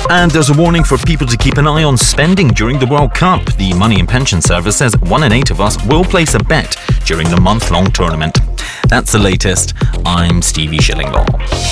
And there's a warning for people to keep an eye on spending during the World Cup. The Money and Pension Service says 1 in 8 of us will place a bet during the month-long tournament. That's the latest. I'm Stevie Shillinglaw.